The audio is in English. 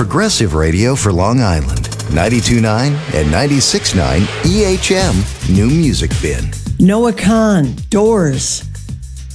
progressive radio for Long Island. 92.9 and 96.9 EHM New Music Bin. Noah Kahn, Doors.